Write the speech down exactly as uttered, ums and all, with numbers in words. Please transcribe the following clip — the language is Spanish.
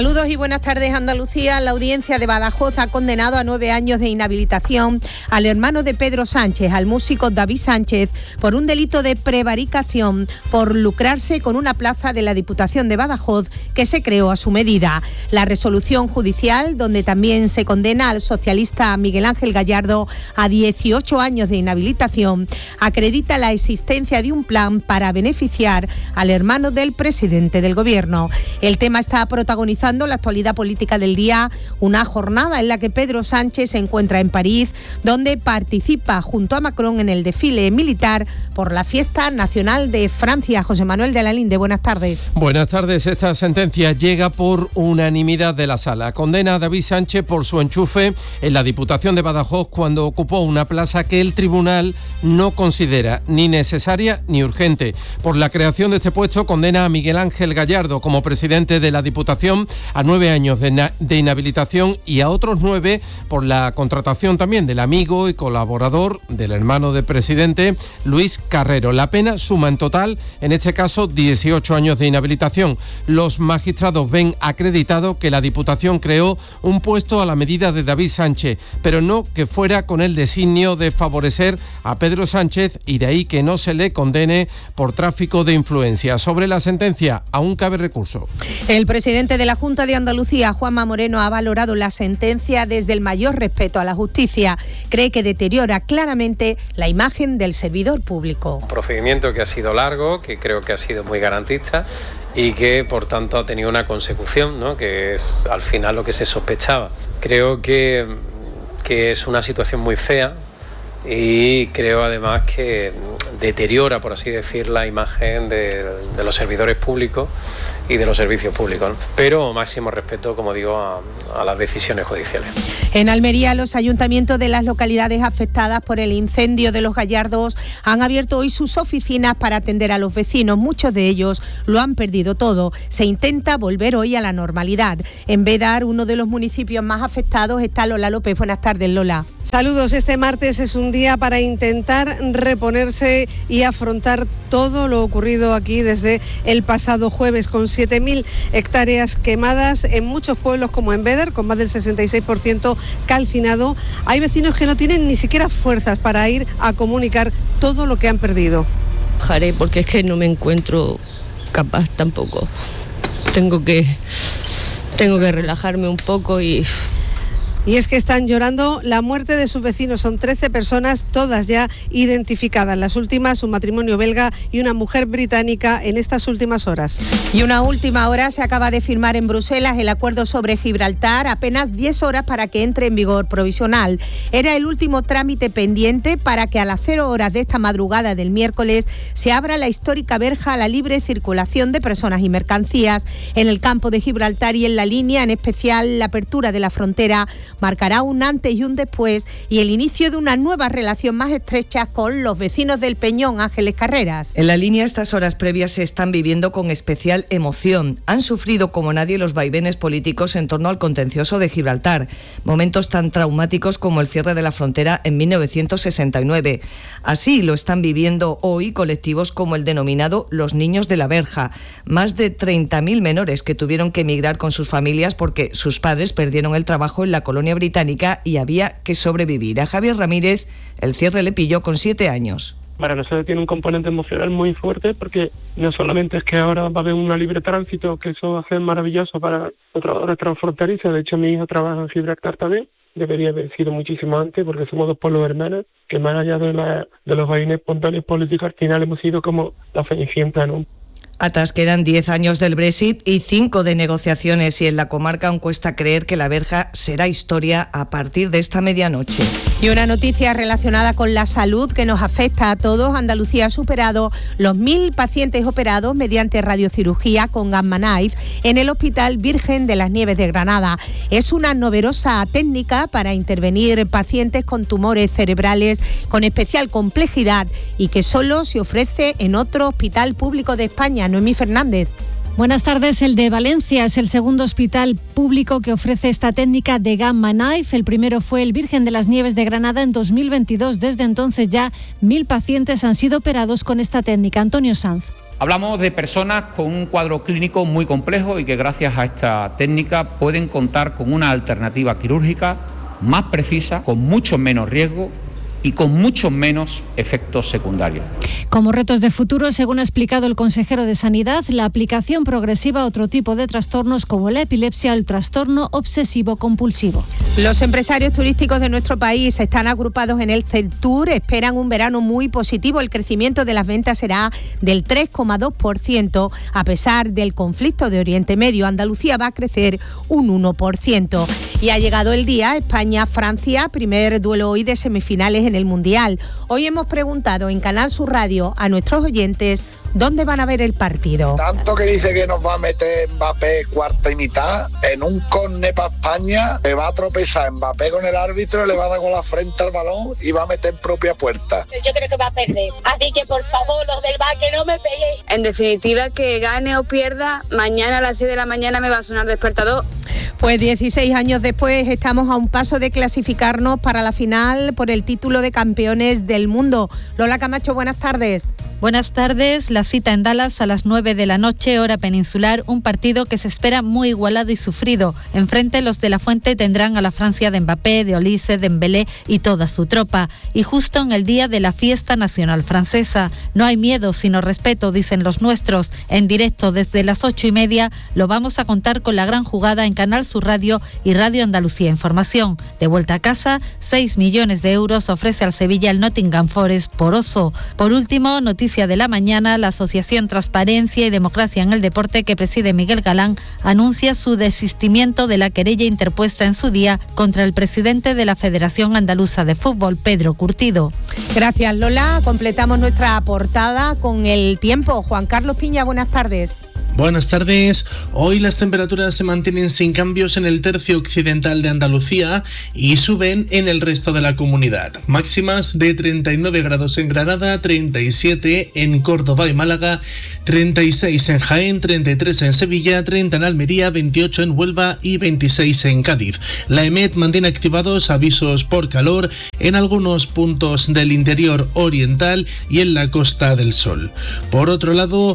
Saludos y buenas tardes, Andalucía. La audiencia de Badajoz ha condenado a nueve años de inhabilitación al hermano de Pedro Sánchez, al músico David Sánchez, por un delito de prevaricación por lucrarse con una plaza de la Diputación de Badajoz que se creó a su medida. La resolución judicial, donde también se condena al socialista Miguel Ángel Gallardo a dieciocho años de inhabilitación, acredita la existencia de un plan para beneficiar al hermano del presidente del Gobierno. El tema está protagonizando la actualidad política del día, una jornada en la que Pedro Sánchez se encuentra en París, donde participa junto a Macron en el desfile militar por la fiesta nacional de Francia. José Manuel de la Linde, buenas tardes. Buenas tardes. Esta sentencia llega por unanimidad de la sala. Condena a David Sánchez por su enchufe en la Diputación de Badajoz cuando ocupó una plaza que el tribunal no considera ni necesaria ni urgente. Por la creación de este puesto condena a Miguel Ángel Gallardo como presidente de la Diputación a nueve años de, na- de inhabilitación y a otros nueve por la contratación también del amigo y colaborador del hermano del presidente, Luis Carrero. La pena suma en total, en este caso, dieciocho años de inhabilitación. Los magistrados ven acreditado que la Diputación creó un puesto a la medida de David Sánchez, pero no que fuera con el designio de favorecer a Pedro Sánchez, y de ahí que no se le condene por tráfico de influencia. Sobre la sentencia, aún cabe recurso. El presidente de la Junta de Andalucía, Juanma Moreno, ha valorado la sentencia desde el mayor respeto a la justicia. Cree que deteriora claramente la imagen del servidor público. Un procedimiento que ha sido largo, que creo que ha sido muy garantista y que por tanto ha tenido una consecución, ¿no?, que es al final lo que se sospechaba. Creo que, que es una situación muy fea y creo además que deteriora, por así decir, la imagen de, de los servidores públicos y de los servicios públicos, ¿no? Pero máximo respeto, como digo, a, a las decisiones judiciales. En Almería, los ayuntamientos de las localidades afectadas por el incendio de Los Gallardos han abierto hoy sus oficinas para atender a los vecinos. Muchos de ellos lo han perdido todo. Se intenta volver hoy a la normalidad. En Bédar, uno de los municipios más afectados, está Lola López. Buenas tardes, Lola. Saludos. Este martes es un día para intentar reponerse y afrontar todo lo ocurrido aquí desde el pasado jueves, con siete mil hectáreas quemadas en muchos pueblos como en Bédar, con más del sesenta y seis por ciento calcinado. Hay vecinos que no tienen ni siquiera fuerzas para ir a comunicar todo lo que han perdido. Bajaré porque es que no me encuentro capaz tampoco. Tengo que, tengo que relajarme un poco y... Y es que están llorando la muerte de sus vecinos. Son trece personas, todas ya identificadas. Las últimas, un matrimonio belga y una mujer británica en estas últimas horas. Y una última hora, se acaba de firmar en Bruselas el acuerdo sobre Gibraltar, apenas diez horas para que entre en vigor provisional. Era el último trámite pendiente para que a las cero horas de esta madrugada del miércoles se abra la histórica verja a la libre circulación de personas y mercancías en el campo de Gibraltar y en la línea, en especial la apertura de la frontera, marcará un antes y un después y el inicio de una nueva relación más estrecha con los vecinos del Peñón. Ángeles Carreras. En la línea, estas horas previas se están viviendo con especial emoción. Han sufrido como nadie los vaivenes políticos en torno al contencioso de Gibraltar, momentos tan traumáticos como el cierre de la frontera en mil novecientos sesenta y nueve. Así lo están viviendo hoy colectivos como el denominado Los Niños de la Verja, más de treinta mil menores que tuvieron que emigrar con sus familias porque sus padres perdieron el trabajo en la colonia británica y había que sobrevivir. A Javier Ramírez el cierre le pilló con siete años. Para nosotros tiene un componente emocional muy fuerte porque no solamente es que ahora va a haber un libre tránsito, que eso va a ser maravilloso para los trabajadores transfronterizos. De hecho, mi hijo trabaja en Gibraltar también. Debería haber sido muchísimo antes porque somos dos pueblos hermanos que, más allá de, la, de los vaivenes espontáneos políticos, al final hemos sido como la Cenicienta, ¿no? Atrás quedan diez años del Brexit y cinco de negociaciones, y en la comarca aún cuesta creer que la verja será historia a partir de esta medianoche. Y una noticia relacionada con la salud que nos afecta a todos. Andalucía ha superado los mil pacientes operados mediante radiocirugía con Gamma Knife en el Hospital Virgen de las Nieves de Granada. Es una novedosa técnica para intervenir pacientes con tumores cerebrales con especial complejidad y que solo se ofrece en otro hospital público de España. Noemí Fernández. Buenas tardes. El de Valencia es el segundo hospital público que ofrece esta técnica de Gamma Knife. El primero fue el Virgen de las Nieves de Granada en dos mil veintidós. Desde entonces ya mil pacientes han sido operados con esta técnica. Antonio Sanz. Hablamos de personas con un cuadro clínico muy complejo y que gracias a esta técnica pueden contar con una alternativa quirúrgica más precisa, con mucho menos riesgo y con muchos menos efectos secundarios. Como retos de futuro, según ha explicado el consejero de Sanidad, la aplicación progresiva a otro tipo de trastornos como la epilepsia o el trastorno obsesivo-compulsivo. Los empresarios turísticos de nuestro país están agrupados en el CELTUR, esperan un verano muy positivo. El crecimiento de las ventas será del tres coma dos por ciento, a pesar del conflicto de Oriente Medio. Andalucía va a crecer un uno por ciento. Y ha llegado el día, España-Francia, primer duelo hoy de semifinales en el Mundial. Hoy hemos preguntado en Canal Sur Radio a nuestros oyentes dónde van a ver el partido. Tanto que dice que nos va a meter Mbappé cuarta y mitad, en un córner para España, le va a tropezar Mbappé con el árbitro, le va a dar con la frente al balón y va a meter en propia puerta. Yo creo que va a perder, así que por favor los del bar que no me peguéis. En definitiva, que gane o pierda, mañana a las seis de la mañana me va a sonar despertador. Pues dieciséis años después estamos a un paso de clasificarnos para la final por el título de campeones del mundo. Lola Camacho, buenas tardes. Buenas tardes, la cita en Dallas a las nueve de la noche, hora peninsular, un partido que se espera muy igualado y sufrido. Enfrente los de la Fuente tendrán a la Francia de Mbappé, de Olise, de Dembélé y toda su tropa. Y justo en el día de la fiesta nacional francesa. No hay miedo, sino respeto, dicen los nuestros. En directo desde las ocho y media lo vamos a contar con la gran jugada en Canal Sur Radio y Radio Andalucía Información. De vuelta a casa, seis millones de euros ofrece al Sevilla el Nottingham Forest por oso. Por último, noticia de la mañana, la Asociación Transparencia y Democracia en el Deporte, que preside Miguel Galán, anuncia su desistimiento de la querella interpuesta en su día contra el presidente de la Federación Andaluza de Fútbol, Pedro Curtido. Gracias, Lola. Completamos nuestra portada con el tiempo. Juan Carlos Piña, buenas tardes. Buenas tardes. Hoy las temperaturas se mantienen sin cambios en el tercio occidental de Andalucía y suben en el resto de la comunidad. Máximas de treinta y nueve grados en Granada, treinta y siete en Córdoba y Málaga, treinta y seis en Jaén, treinta y tres en Sevilla, treinta en Almería, veintiocho en Huelva y veintiséis en Cádiz. La EMET mantiene activados avisos por calor en algunos puntos del interior oriental y en la Costa del Sol. Por otro lado,